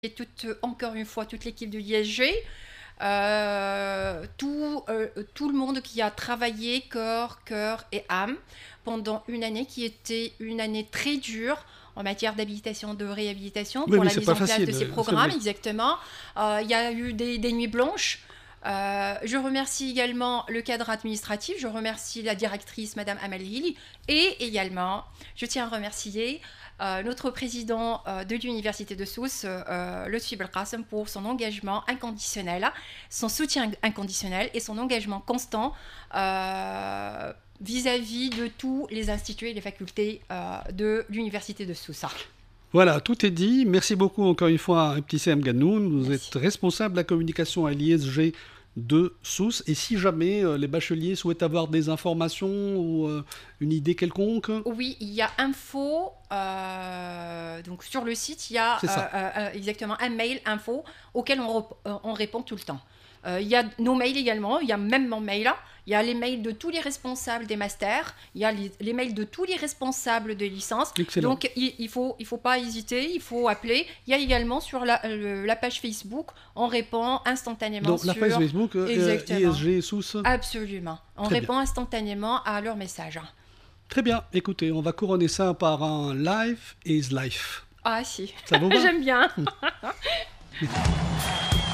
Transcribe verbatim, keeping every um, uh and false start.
et toute, encore une fois, toute l'équipe de l'I S G, euh, tout, euh, tout le monde qui a travaillé corps, cœur et âme pendant une année qui était une année très dure en matière d'habilitation, de réhabilitation, Oui, pour oui, la c'est mise pas en place facile, de ces c'est programmes, vrai. exactement. Euh, Il y a eu des, des nuits blanches. Euh, je remercie également le cadre administratif, je remercie la directrice, Madame Amalhili, et également, je tiens à remercier euh, notre président euh, de l'Université de Sousse, euh, Lutfi Belkacem, pour son engagement inconditionnel, son soutien inconditionnel et son engagement constant euh, vis-à-vis de tous les instituts et les facultés euh, de l'Université de Sousse. Voilà, tout est dit. Merci beaucoup encore une fois, Ibtissem Gannoun. Vous Merci. êtes responsable de la communication à l'I S G de Sousse. Et si jamais euh, les bacheliers souhaitent avoir des informations ou euh, une idée quelconque, Oui, il y a info, euh, donc sur le site, il y a c'est ça. euh, euh, exactement un mail info auquel on, rep- euh, on répond tout le temps. Euh, il y a nos mails également, il y a même mon mail, il y a les mails de tous les responsables des masters, il y a les, les mails de tous les responsables de licence. Excellent. Donc il ne faut, il faut pas hésiter, il faut appeler. Il y a également sur la, euh, la page Facebook, on répond instantanément Donc sur... la page Facebook, euh, Exactement. I S G Sousse. Absolument. On Très répond bien. instantanément à leurs messages. Très bien. Écoutez, on va couronner ça par un Life is Life. Ah si, Ça vous va? j'aime bien.